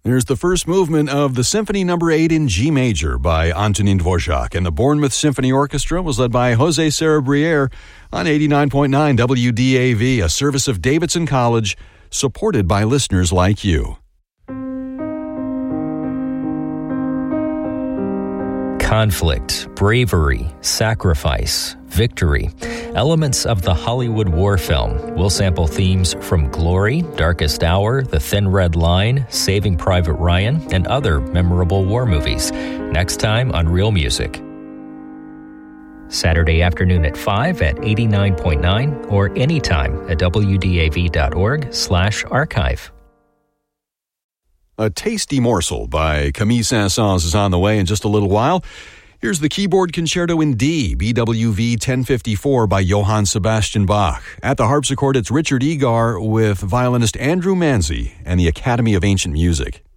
Here's the first movement of the Symphony No. 8 in G major by Antonin Dvorak, and the Bournemouth Symphony Orchestra was led by Jose Cerebriere on 89.9 WDAV, a service of Davidson College, supported by listeners like you. Conflict, bravery, sacrifice, victory. Elements of the Hollywood war film will sample themes from Glory, Darkest Hour, The Thin Red Line, Saving Private Ryan, and other memorable war movies. Next time on Real Music. Saturday afternoon at 5 at 89.9 or anytime at wdav.org/archive. A Tasty Morsel by Camille Saint-Saëns is on the way in just a little while. Here's the Keyboard Concerto in D, BWV 1054 by Johann Sebastian Bach. At the harpsichord, it's Richard Egar with violinist Andrew Manzi and the Academy of Ancient Music.